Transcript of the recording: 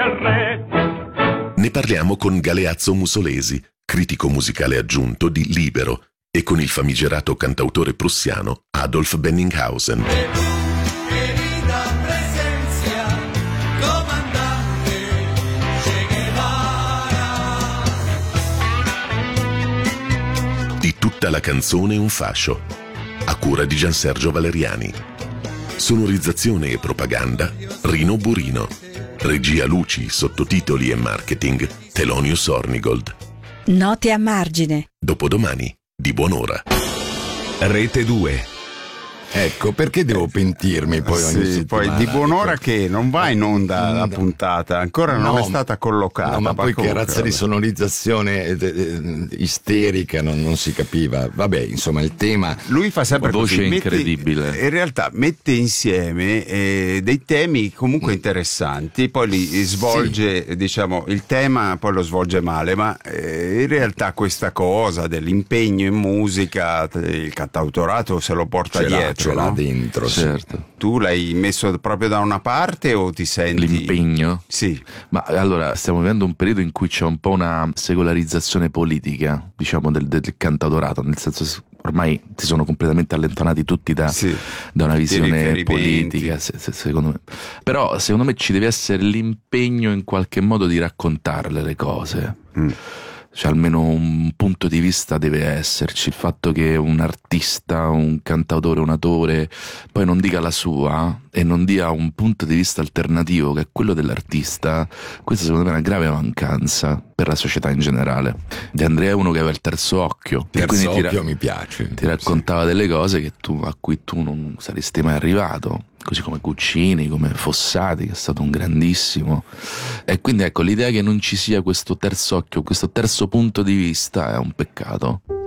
del re. Ne parliamo con Galeazzo Musolesi, critico musicale aggiunto di Libero, e con il famigerato cantautore prussiano Adolf Benninghausen. Di tutta la canzone un fascio, a cura di Giansergio Valeriani. Sonorizzazione e propaganda Rino Burino. Regia luci, sottotitoli e marketing Telonio Sornigold. Note a margine. Dopodomani, di buon'ora. Rete 2. Ecco, perché devo pentirmi poi ogni Sì, settimana? poi di buon'ora che non va in onda la puntata, ancora non No, è stata collocata. No, ma poi che comunque, razza di sonorizzazione isterica, non si capiva. Vabbè, insomma, il tema... Lui fa sempre Voce così, incredibile. in realtà mette insieme dei temi comunque interessanti, poi li svolge, diciamo, il tema poi lo svolge male, ma in realtà questa cosa dell'impegno in musica, il cantautorato se lo porta dietro. Ce l'ha no? dentro, sì. Certo. Tu l'hai messo proprio da una parte o ti senti... L'impegno? Sì. Ma allora stiamo vivendo un periodo in cui c'è un po' una secolarizzazione politica, diciamo, del cantautorato, nel senso che ormai si sono completamente allontanati tutti da una visione politica, secondo me. Però secondo me ci deve essere l'impegno in qualche modo di raccontarle le cose. Cioè almeno un punto di vista deve esserci, il fatto che un artista, un cantautore, un attore poi non dica la sua e non dia un punto di vista alternativo che è quello dell'artista, questa secondo me è una grave mancanza per la società in generale. De André è uno che aveva il terzo occhio, e quindi mi piace. ti raccontava delle cose che a cui tu non saresti mai arrivato, così come Guccini, come Fossati, che è stato un grandissimo. E quindi ecco, l'idea che non ci sia questo terzo occhio, questo terzo punto di vista è un peccato.